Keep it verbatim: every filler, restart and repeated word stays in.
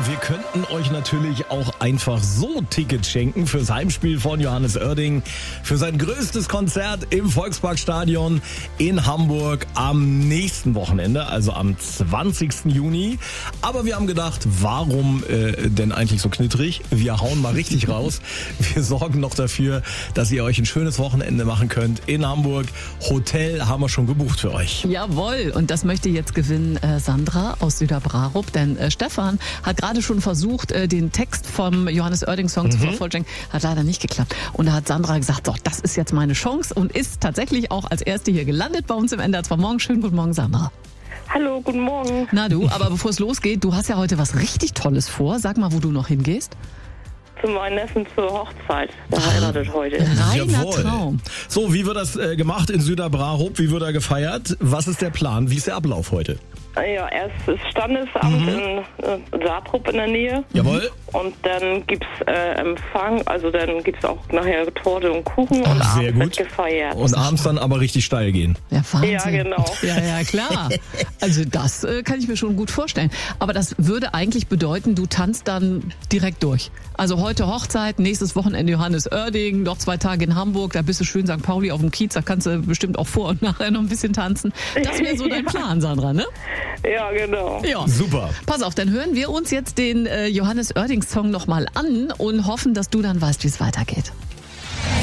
wir könnten euch natürlich auch einfach so Tickets schenken fürs Heimspiel von Johannes Oerding, für sein größtes Konzert im Volksparkstadion in Hamburg am nächsten Wochenende, also am zwanzigsten Juni. Aber wir haben gedacht, warum äh, denn eigentlich so knittrig? Wir hauen mal richtig raus. Wir sorgen noch dafür, dass ihr euch ein schönes Wochenende machen könnt in Hamburg. Hotel haben wir schon gebucht für euch. Jawohl, und das möchte jetzt gewinnen äh, Sandra aus Süderbrarup, denn äh, Stefan hat gerade schon versucht, äh, den Text vom Johannes Oerding Song mhm. zu vervollständigen. Hat leider nicht geklappt. Und da hat Sandra gesagt, doch, das ist jetzt meine Chance und ist tatsächlich auch als Erste hier gelandet bei uns im N D R zwei Morgen. Schönen guten Morgen, Sandra. Hallo, guten Morgen. Na du, aber bevor es losgeht, du hast ja heute was richtig Tolles vor. Sag mal, wo du noch hingehst. Zu meinem Neffen zur Hochzeit. Der heiratet heute. Reiner Jawohl. Traum. So, wie wird das äh, gemacht in Süderbrarup? Wie wird er gefeiert? Was ist der Plan? Wie ist der Ablauf heute? Ja, erst ist Standesamt Mhm. in äh, Saarbrück in der Nähe. Jawohl. Und dann gibt's äh, Empfang, also dann gibt's auch nachher Torte und Kuchen und Ach, sehr abends wird gut. gefeiert. Und abends dann aber richtig steil gehen. Ja, Wahnsinn. Ja, genau. Ja, ja, klar. Also das äh, kann ich mir schon gut vorstellen. Aber das würde eigentlich bedeuten, du tanzt dann direkt durch. Also heute Hochzeit, nächstes Wochenende Johannes Oerding, noch zwei Tage in Hamburg, da bist du schön Sankt Pauli auf dem Kiez, da kannst du bestimmt auch vor und nachher noch ein bisschen tanzen. Das wäre so dein Plan, Sandra, ne? Ja, genau. Ja. Super. Pass auf, dann hören wir uns jetzt den äh, Johannes Oerding Song nochmal an und hoffen, dass du dann weißt, wie es weitergeht.